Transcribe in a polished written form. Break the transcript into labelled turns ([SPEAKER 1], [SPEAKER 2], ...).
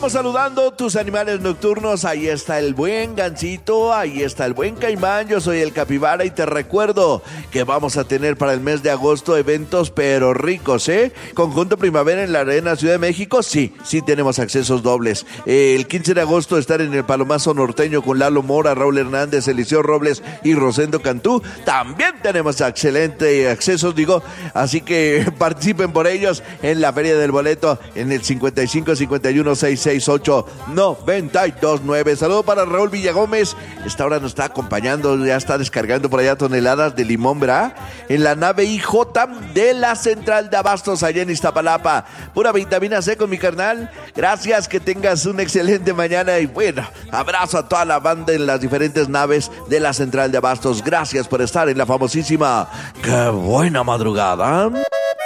[SPEAKER 1] Estamos saludando tus animales nocturnos. Ahí está el buen Gansito, ahí está el buen Caimán. Yo soy el Capibara y te recuerdo que vamos a tener para el mes de agosto eventos pero ricos, Conjunto Primavera en la Arena Ciudad de México, sí tenemos accesos dobles. El 15 de agosto estar en el Palomazo Norteño con Lalo Mora, Raúl Hernández, Eliseo Robles y Rosendo Cantú. También tenemos excelente accesos, así que participen por ellos en la Feria del Boleto en el 55 51 66 8-929. Saludo para Raúl Villagómez. Esta hora nos está acompañando, ya está descargando por allá toneladas de limón, ¿verdad? En la nave IJ de la Central de Abastos allá en Iztapalapa. Pura vitamina C con mi carnal. Gracias, que tengas una excelente mañana y bueno, abrazo a toda la banda en las diferentes naves de la Central de Abastos. Gracias por estar en la famosísima Qué Buena Madrugada.